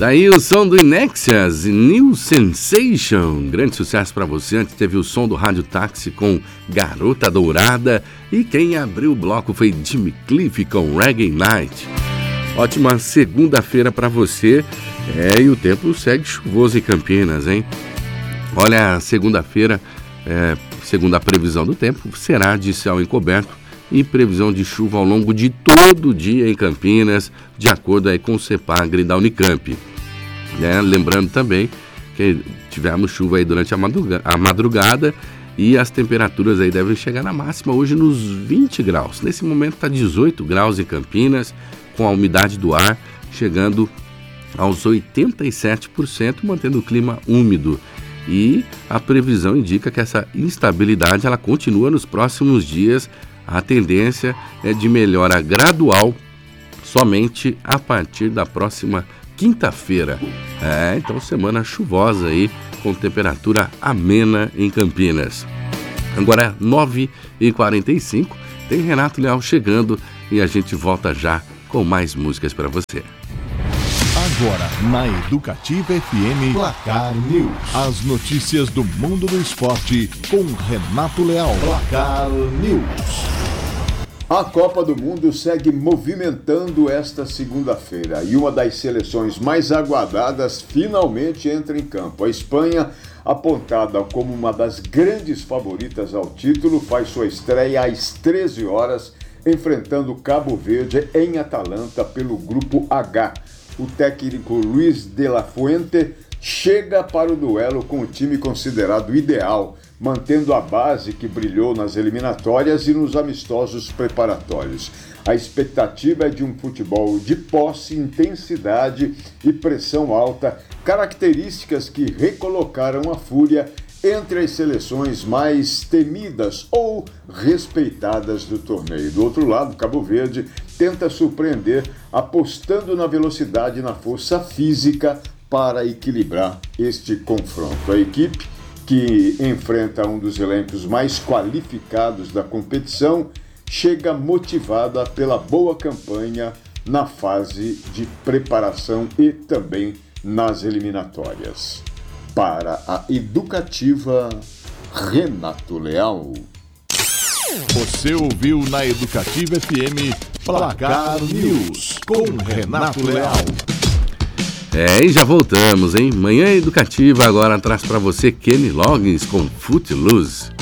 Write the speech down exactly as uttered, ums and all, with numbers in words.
Daí o som do Inexias, New Sensation, grande sucesso para você. Antes teve o som do Rádio Táxi com Garota Dourada. E quem abriu o bloco foi Jimmy Cliff com Reggae Night. Ótima segunda-feira para você. É, e o tempo segue chuvoso em Campinas, hein? Olha, segunda-feira, é, segundo a previsão do tempo, será de céu encoberto e previsão de chuva ao longo de todo o dia em Campinas, de acordo aí com o CEPAGRE da Unicamp. Né? Lembrando também que tivemos chuva aí durante a madruga- a madrugada e as temperaturas aí devem chegar na máxima hoje nos vinte graus. Nesse momento está dezoito graus em Campinas, com a umidade do ar chegando aos oitenta e sete por cento, mantendo o clima úmido. E a previsão indica que essa instabilidade ela continua nos próximos dias. A tendência é de melhora gradual somente a partir da próxima quinta-feira. É, então semana chuvosa aí, com temperatura amena em Campinas. Agora nove e quarenta e cinco, tem Renato Leal chegando e a gente volta já com mais músicas para você. Agora, na Educativa F M, Placar News. As notícias do mundo do esporte com Renato Leal. Placar News. A Copa do Mundo segue movimentando esta segunda-feira e uma das seleções mais aguardadas finalmente entra em campo. A Espanha, apontada como uma das grandes favoritas ao título, faz sua estreia às treze horas, enfrentando Cabo Verde em Atalanta pelo Grupo H. O técnico Luis de la Fuente chega para o duelo com o time considerado ideal, mantendo a base que brilhou nas eliminatórias e nos amistosos preparatórios. A expectativa é de um futebol de posse, intensidade e pressão alta, características que recolocaram a Fúria entre as seleções mais temidas ou respeitadas do torneio. Do outro lado, Cabo Verde tenta surpreender apostando na velocidade e na força física para equilibrar este confronto. A equipe, que enfrenta um dos elencos mais qualificados da competição, chega motivada pela boa campanha na fase de preparação e também nas eliminatórias. Para a Educativa, Renato Leal. Você ouviu na Educativa F M Placar News com Renato Leal. É, e já voltamos, hein? Manhã Educativa agora traz para você Kenny Loggins com Footloose.